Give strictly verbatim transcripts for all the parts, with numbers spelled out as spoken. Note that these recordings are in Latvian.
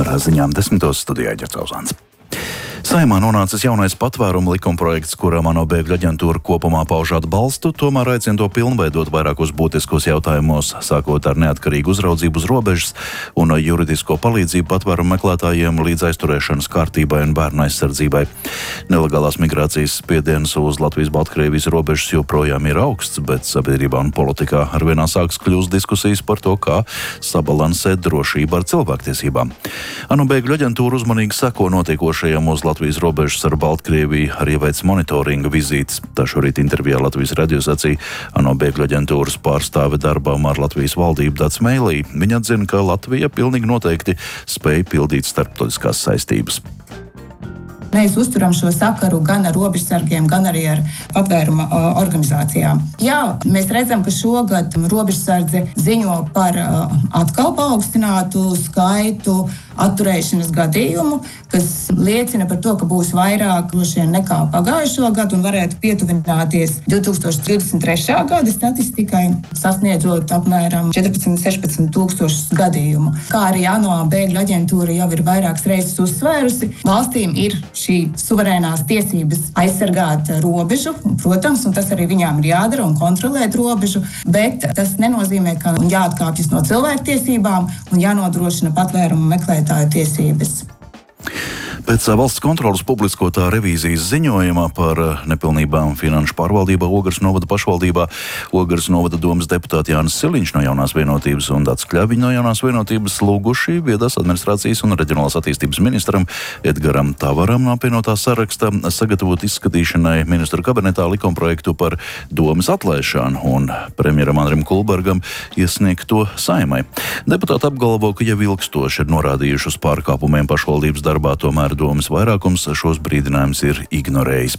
Ar ziņām desmitos studijā Ģercauzāns. Saeimā nonācis jaunais patvērumu likumprojekts, kurā ANO bēgļu aģentūra kopumā pauž atbalstu, tomēr aicina to pilnveidot vairākos būtiskos jautājumos, sākot ar neatkarīgu uzraudzību uz robežas un juridisko palīdzību patvērumu meklētājiem līdz aizturēšanas kārtībai un bērnu aizsardzībai. Nelegālās migrācijas spiediens uz Latvijas-Baltkrievijas robežas joprojām ir augsts, bet sabiedrībā un politikā arvien sāks kļūst diskusijas par to, kā sabalansēt drošību ar cilvēktiesībām. ANO bēgļu aģentūra uzmanīgi seko notiekošajam uz Latvijas robežas ar Baltkrieviju, arī veic monitoringa vizītes. Tā šorīt intervijā Latvijas radio sacīja ANO bēgļu aģentūras pārstāve darbām ar Latvijas valdību Dats Meilī. Viņa atzina, ka Latvija pilnīgi noteikti spēj pildīt starptautiskās saistības. Mēs uzturam šo sakaru gan ar robežsargiem, gan arī ar patvēruma uh, organizācijām. Jā, mēs redzam, ka šogad robežsardze ziņo par uh, atkal paaugstinātu skaitu atturēšanas gadījumu, kas liecina par to, ka būs vairāk droši vien nekā pagājušo gadu un varētu pietuvināties divi tūkstoši trīsdesmit trešā gada statistikai, sasniedzot apmēram četrpadsmit līdz sešpadsmit tūkstošus gadījumu. Kā arī ANO bēgļu aģentūra jau ir vairākas reizes uzsvērusi, valstīm ir šī suverēnās tiesības aizsargāt robežu, protams, un tas arī viņām ir jādara un kontrolēt robežu, bet tas nenozīmē, ka jāatkāpjas no cilvēktiesībām un jānodrošina patvērumu meklētāju tiesības. Pēc valsts kontrolas publiskotā revīzijas ziņojumā par nepilnībām finanšu pārvaldībā Ogres novada pašvaldībā Ogres novada domes deputāti Jānis Siliņš no Jaunās vienotības un Dats Kļaviņš no Jaunās vienotības lūguši viedās administrācijas un reģionālās attīstības ministram Edgaram Tavaram no apvienotā saraksta sagatavot izskatīšanai ministru kabinetā likumprojektu par domes atlaišanu un premjeram Andrim Kulbergam iesniegt to Saeimai. Deputāti apgalvo, ka jau ilgstoši ir norādījuši uz pārkāpumiem pašvaldības darbā, tomēr domes vairākums šos brīdinājumus ir ignorējis.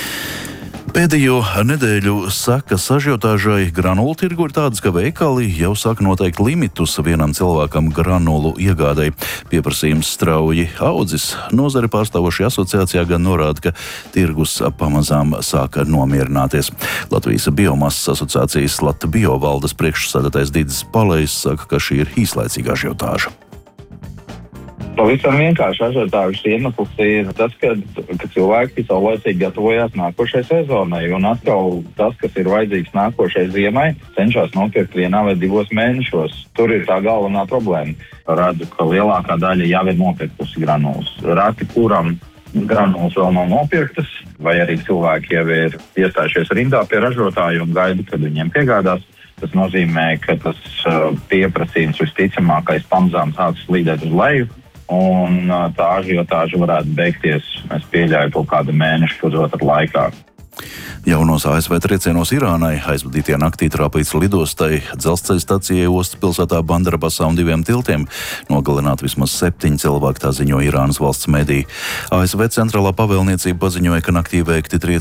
Pēdējo nedēļu sekas ažiotāžai granulu tirgu ir tādas, ka veikali jau sāk noteikt limitus vienam cilvēkam granulu iegādai. Pieprasījums strauji audzis. Nozari pārstāvošajā asociācijā gan norāda, ka tirgus pamazām sāk nomierināties. Latvijas biomasas asociācijas Latbio valdes priekšsēdētājs Didis Palejs saka, ka šī ir īslaicīga ažiotāža. Pavisam vienkārši ažiotāžas iemesls ir tas, ka, ka cilvēki saulaicīgi gatavojās nākošai sezonai, un atkal tas, kas ir vajadzīgs nākošai ziemai, cenšas nopirkt vienā vai divos mēnešos. Tur ir tā galvenā problēma. Redzu, ka lielākā daļa jau ir nopirkusi granulas. Rati, kuram granulas vēl nav nopirktas, vai arī cilvēki jau ir iestājušies rindā pie ražotāju un gaida, kad viņiem piegādās. Tas nozīmē, ka tas uh, pieprasījums visticamākais pamazām sāks slīdēt uz leju. Un tā ažiotāža varētu beigties, es pieļauju, kaut kādu mēnešu pusotru laikā. Jaunos A S V triecienos Irānai aizvadītajā naktī trāpīts lidostai, dzelzceļa stacijai ostas pilsētā Bandarabasā un diviem tiltiem. Nogalināti vismaz septiņi cilvēki, tā ziņo Irānas valsts mediji. A S V centrālā pavēlniecība paziņoja, ka naktī veikti triecieni